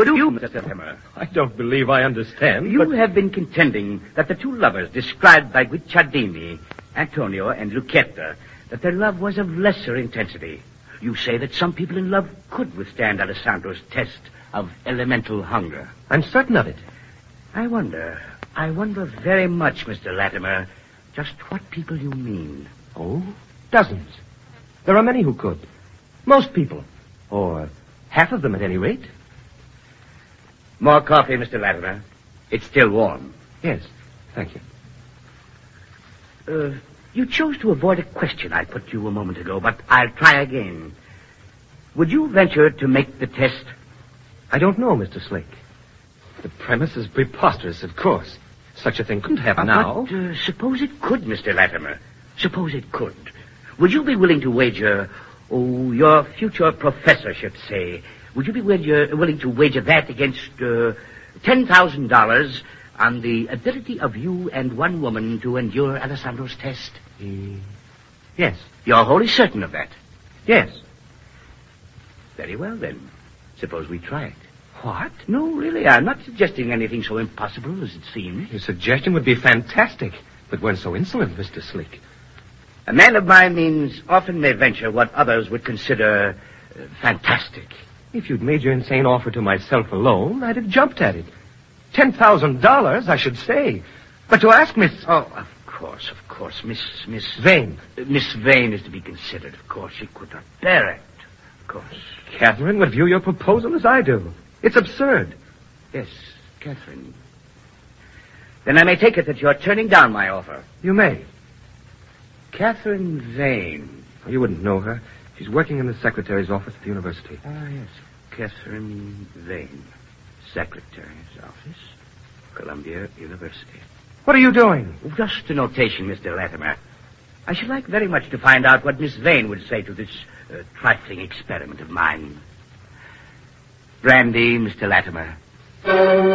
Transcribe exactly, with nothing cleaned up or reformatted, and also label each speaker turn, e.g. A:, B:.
A: Would you, Mister Latimer?
B: I don't believe I understand.
A: You
B: but...
A: have been contending that the two lovers described by Guicciardini, Antonio and Lucchetta, that their love was of lesser intensity. You say that some people in love could withstand Alessandro's test of elemental hunger.
B: I'm certain of it.
A: I wonder, I wonder very much, Mister Latimer, just what people you mean.
B: Oh, dozens. There are many who could. Most people. Or half of them, at any rate.
A: More coffee, Mister Latimer. It's still warm.
B: Yes, thank you.
A: Uh, you chose to avoid a question I put to you a moment ago, but I'll try again. Would you venture to make the test?
B: I don't know, Mister Slick. The premise is preposterous, of course. Such a thing couldn't happen
A: uh,
B: now.
A: But uh, suppose it could, Mister Latimer. Suppose it could. Would you be willing to wager, oh, your future professorship, say, would you be wager, willing to wager that against uh, ten thousand dollars on the ability of you and one woman to endure Alessandro's test?
B: Uh, yes.
A: You're wholly certain of that?
B: Yes.
A: Very well, then. Suppose we try it.
B: What?
A: No, really, I'm not suggesting anything so impossible as it seems.
B: Your suggestion would be fantastic, but weren't so insolent, Mister Slick.
A: A man of my means often may venture what others would consider uh, fantastic.
B: If you'd made your insane offer to myself alone, I'd have jumped at it. Ten thousand dollars, I should say. But to ask Miss...
A: Oh, of course, of course. Miss... Miss...
B: Vane.
A: Uh, Miss Vane is to be considered, of course. She could not bear it. Of course.
B: Catherine would view your proposal as I do. It's absurd.
A: Yes, Catherine. Then I may take it that you're turning down my offer.
B: You may.
A: Catherine Vane.
B: Oh, you wouldn't know her. She's working in the secretary's office at the university.
A: Ah, yes. Catherine Vane. Secretary's office, Columbia University.
B: What are you doing?
A: Just a notation, Mister Latimer. I should like very much to find out what Miss Vane would say to this uh, trifling experiment of mine. Brandy, Mister Latimer.